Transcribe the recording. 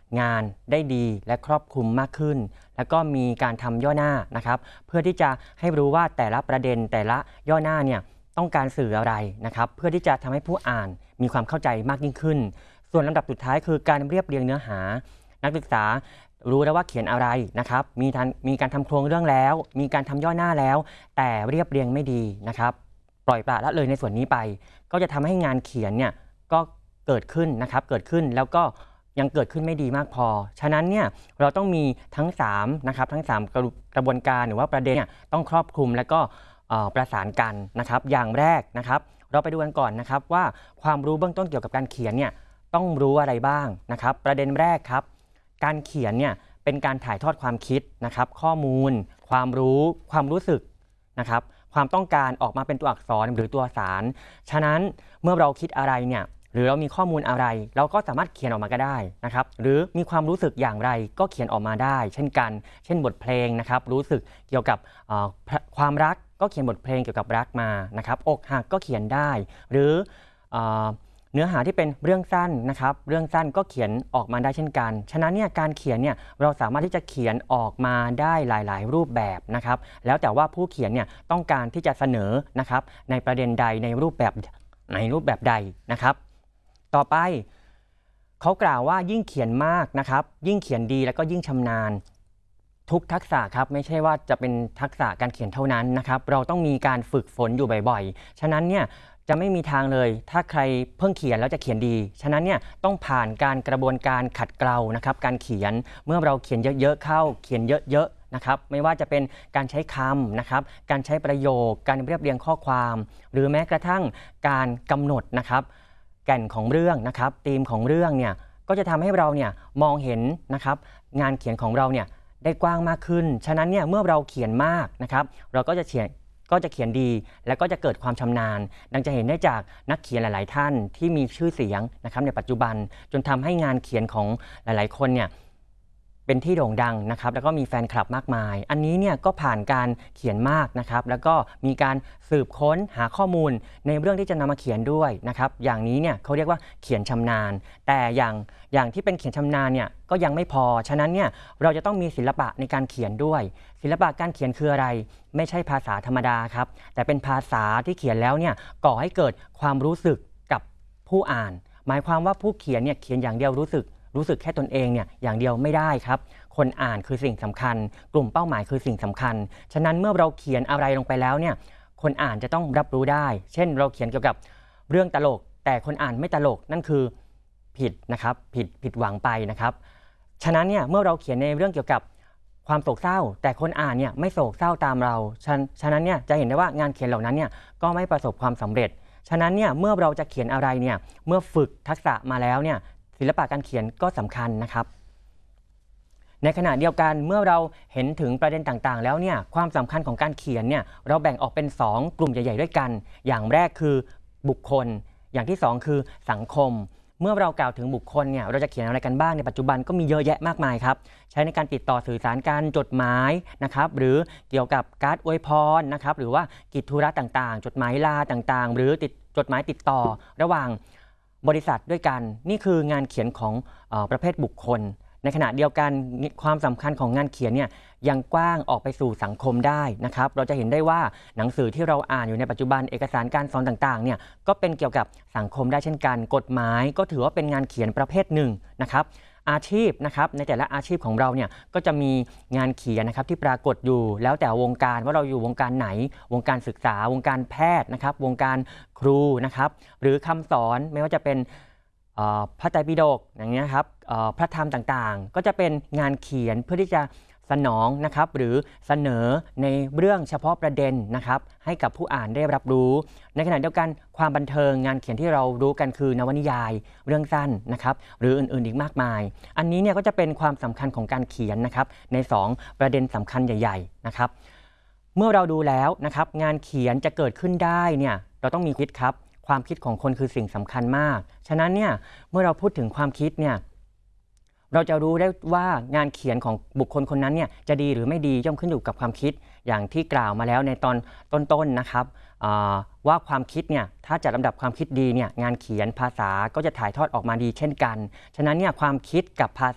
งานได้ดีและครอบคลุมมากขึ้นแล้วก็มีการทำย่อหน้านะครับเพื่อที่จะให้รู้ว่าแต่ละประเด็นแต่ละย่อหน้าเนี่ยต้องการสื่ออะไรนะครับเพื่อที่จะทำให้ผู้อ่านมีความเข้าใจมากยิ่งขึ้นส่วนลำดับสุดท้ายคือการเรียบเรียงเนื้อหานักศึกษารู้แล้วว่าเขียนอะไรนะครับมีการทำโครงเรื่องแล้วมีการทำย่อหน้าแล้วแต่เรียบเรียงไม่ดีนะครับปล่อยปละละเลยในส่วนนี้ไปก็จะทำให้งานเขียนเนี่ยก็เกิดขึ้นนะครับเกิดขึ้นแล้วก็ยังเกิดขึ้นไม่ดีมากพอฉะนั้นเนี่ยเราต้องมีทั้ง3นะครับทั้ง3กระบวนการหรือว่าประเด็นเนี่ยต้องครอบคลุมแล้วก็ประสานกันนะครับอย่างแรกนะครับเราไปดูกันก่อนนะครับว่าความรู้เบื้องต้นเกี่ยวกับการเขียนเนี่ยต้องรู้อะไรบ้างนะครับประเด็นแรกครับการเขียนเนี่ยเป็นการถ่ายทอดความคิดนะครับข้อมูลความรู้ความรู้สึกนะครับความต้องการออกมาเป็นตัวอักษรหรือตัวสารฉะนั้นเมื่อเราคิดอะไรเนี่ยหรือเรามีข้อมูลอะไรเราก็สามารถเขียนออกมาก็ได้นะครับหรือมีความรู้สึกอย่างไรก็เขียนออกมาได้เช่นกันเช่นบทเพลงนะครับรู้สึกเกี่ยวกับความรักก็เขียนบทเพลงเกี่ยวกับรักมานะครับอกหักก็เขียนได้หรือเนื้อหาที่เป็นเรื่องสั้นนะครับเรื่องสั้นก็เขียนออกมาได้เช่นกันฉะนั้นเนี่ยการเขียนเนี่ยเราสามารถที่จะเขียนออกมาได้หลายๆรูปแบบนะครับแล้วแต่ว่าผู้เขียนเนี่ยต้องการที่จะเสนอนะครับในประเด็นใดในรูปแบบใดนะครับต่อไปเขากล่าวว่ายิ่งเขียนมากนะครับยิ่งเขียนดีแล้วก็ยิ่งชำนาญทุกทักษะครับไม่ใช่ว่าจะเป็นทักษะการเขียนเท่านั้นนะครับเราต้องมีการฝึกฝนอยู่บ่อยๆฉะนั้นเนี่ยจะไม่มีทางเลยถ้าใครเพิ่งเขียนแล้วจะเขียนดีฉะนั้นเนี่ยต้องผ่านการกระบวนการขัดเกลานะครับการเขียนเมื่อเราเขียนเยอะๆเข้าเขียนเยอะๆนะครับไม่ว่าจะเป็นการใช้คำนะครับการใช้ประโยคการเรียบเรียงข้อความหรือแม้กระทั่งการกำหนดนะครับแก่นของเรื่องนะครับธีมของเรื่องเนี่ยก็จะทำให้เราเนี่ยมองเห็นนะครับงานเขียนของเราเนี่ยได้กว้างมากขึ้นฉะนั้นเนี่ยเมื่อเราเขียนมากนะครับเราก็จะเขียนดีและก็จะเกิดความชำนาญดังจะเห็นได้จากนักเขียนหลายๆท่านที่มีชื่อเสียงนะครับในปัจจุบันจนทำให้งานเขียนของหลายๆคนเนี่ยเป็นที่โด่งดังนะครับแล้วก็มีแฟนคลับมากมายอันนี้เนี่ยก็ผ่านการเขียนมากนะครับแล้วก็มีการสืบค้นหาข้อมูลในเรื่องที่จะนำมาเขียนด้วยนะครับอย่างนี้เนี่ยเขาเรียกว่าเขียนชำนาญแต่อย่างที่เป็นเขียนชำนาญเนี่ยก็ยังไม่พอฉะนั้นเนี่ยเราจะต้องมีศิลปะในการเขียนด้วยศิลปะการเขียนคืออะไรไม่ใช่ภาษาธรรมดาครับแต่เป็นภาษาที่เขียนแล้วเนี่ยก่อให้เกิดความรู้สึกกับผู้อ่านหมายความว่าผู้เขียนเนี่ยเขียนอย่างเดียวรู้สึกแค่ตนเองเนี่ยอย่างเดียวไม่ได้ครับคนอ่านคือสิ่งสำคัญกลุ่มเป้าหมายคือสิ่งสำคัญฉะนั้นเมื่อเราเขียนอะไรลงไปแล้วเนี่ยคนอ่านจะต้องรับรู้ได้เช่นเราเขียนเกี่ยวกับเรื่องตลกแต่คนอ่านไม่ตลกนั่นคือผิดนะครับผิดหวังไปนะครับฉะนั้นเนี่ยเมื่อเราเขียนในเรื่องเกี่ยวกับความโศกเศร้าแต่คนอ่านเนี่ยไม่โศกเศร้าตามเราฉะนั้นเนี่ยจะเห็นได้ว่างานเขียนเหล่านั้นเนี่ยก็ไม่ประสบความสำเร็จฉะนั้นเนี่ยเมื่อเราจะเขียนอะไรเนี่ยเมื่อฝึกทักษะมาแล้วเนี่ยศิลปะการเขียนก็สำคัญนะครับในขณะเดียวกันเมื่อเราเห็นถึงประเด็นต่างๆแล้วเนี่ยความสำคัญของการเขียนเนี่ยเราแบ่งออกเป็น2กลุ่มใหญ่ๆด้วยกันอย่างแรกคือบุคคลอย่างที่2คือสังคมเมื่อเรากล่าวถึงบุคคลเนี่ยเราจะเขียนอะไรกันบ้างในปัจจุบันก็มีเยอะแยะมากมายครับใช้ในการติดต่อสื่อสารการจดหมายนะครับหรือเกี่ยวกับการ์ดอวยพรนะครับหรือว่ากิจธุระต่างๆจดหมายลาต่างๆหรือจดหมายติดต่อระหว่างบริษัทด้วยกันนี่คืองานเขียนของประเภทบุคคลในขณะเดียวกันความสำคัญของงานเขียนเนี่ยยังกว้างออกไปสู่สังคมได้นะครับเราจะเห็นได้ว่าหนังสือที่เราอ่านอยู่ในปัจจุบันเอกสารการสอนต่างๆเนี่ยก็เป็นเกี่ยวกับสังคมได้เช่นกันกฎหมายก็ถือว่าเป็นงานเขียนประเภทหนึ่งนะครับอาชีพนะครับในแต่ละอาชีพของเราเนี่ยก็จะมีงานเขียนนะครับที่ปรากฏอยู่แล้วแต่วงการว่าเราอยู่วงการไหนวงการศึกษาวงการแพทย์นะครับวงการครูนะครับหรือคำสอนไม่ว่าจะเป็นพระไตรปิฎกอย่างนี้ครับพระธรรมต่างๆก็จะเป็นงานเขียนเพื่อที่จะสนองนะครับหรือเสนอในเรื่องเฉพาะประเด็นนะครับให้กับผู้อ่านได้รับรู้ในขณะเดียวกันความบันเทิงงานเขียนที่เรารู้กันคือนวนิยายเรื่องสั้นนะครับหรืออื่นๆอีกมากมายอันนี้เนี่ยก็จะเป็นความสำคัญของการเขียนนะครับใน2ประเด็นสำคัญใหญ่ๆนะครับเมื่อเราดูแล้วนะครับงานเขียนจะเกิดขึ้นได้เนี่ยเราต้องมีคิดครับความคิดของคนคือสิ่งสำคัญมากฉะนั้นเนี่ยเมื่อเราพูดถึงความคิดเนี่ยเราจะรู้ได้ว่างานเขียนของบุคคลคนนั้นเนี่ยจะดีหรือไม่ดีย่อมขึ้นอยู่กับความคิดอย่างที่กล่าวมาแล้วในตอนต้นๆนะครับว่าความคิดเนี่ยถ้าจัดลำดับความคิดดีเนี่ยงานเขียนภาษาก็จะถ่ายทอดออกมาดีเช่นกันฉะนั้นเนี่ยความคิดกับภา